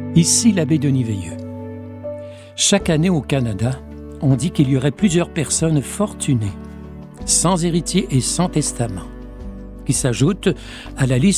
Ici l'abbé Denis Veilleux. Chaque année au Canada, on dit qu'il y aurait plusieurs personnes fortunées, sans héritier et sans testament, qui s'ajoutent à la liste